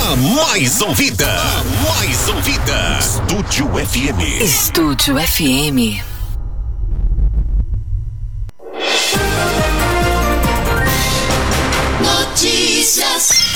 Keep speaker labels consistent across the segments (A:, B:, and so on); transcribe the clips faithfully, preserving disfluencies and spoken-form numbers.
A: A mais ouvida. A mais ouvida. Estúdio F M.
B: Estúdio F M.
A: Notícias.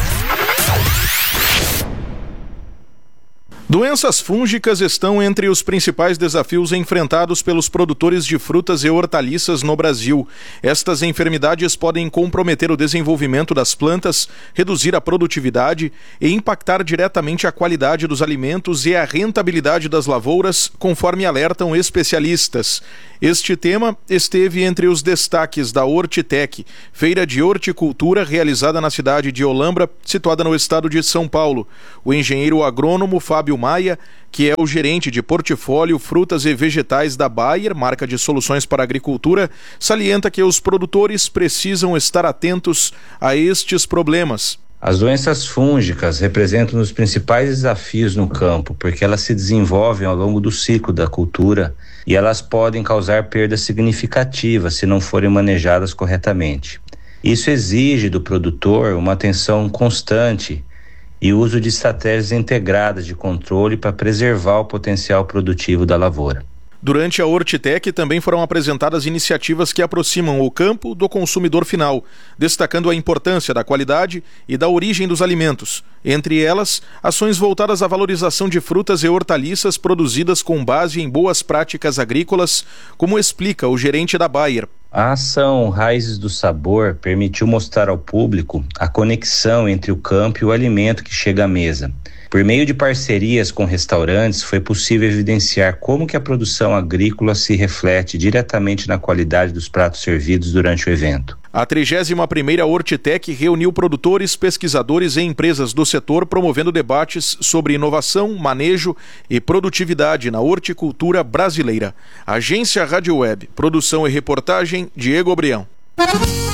C: Doenças fúngicas estão entre os principais desafios enfrentados pelos produtores de frutas e hortaliças no Brasil. Estas enfermidades podem comprometer o desenvolvimento das plantas, reduzir a produtividade e impactar diretamente a qualidade dos alimentos e a rentabilidade das lavouras, conforme alertam especialistas. Este tema esteve entre os destaques da Hortitec, feira de horticultura realizada na cidade de Olambra, situada no estado de São Paulo. O engenheiro agrônomo Fábio Maia, que é o gerente de portfólio frutas e vegetais da Bayer, marca de soluções para a agricultura, salienta que os produtores precisam estar atentos a estes problemas.
D: As doenças fúngicas representam os principais desafios no campo, porque elas se desenvolvem ao longo do ciclo da cultura e elas podem causar perdas significativas se não forem manejadas corretamente. Isso exige do produtor uma atenção constante e uso de estratégias integradas de controle para preservar o potencial produtivo da lavoura.
C: Durante a Hortitec também foram apresentadas iniciativas que aproximam o campo do consumidor final, destacando a importância da qualidade e da origem dos alimentos. Entre elas, ações voltadas à valorização de frutas e hortaliças produzidas com base em boas práticas agrícolas, como explica o gerente da Bayer.
D: A ação Raízes do Sabor permitiu mostrar ao público a conexão entre o campo e o alimento que chega à mesa. Por meio de parcerias com restaurantes, foi possível evidenciar como que a produção agrícola se reflete diretamente na qualidade dos pratos servidos durante o evento.
C: A trigésima primeira Hortitec reuniu produtores, pesquisadores e empresas do setor, promovendo debates sobre inovação, manejo e produtividade na horticultura brasileira. Agência Rádio Web, produção e reportagem, Diego Obrião.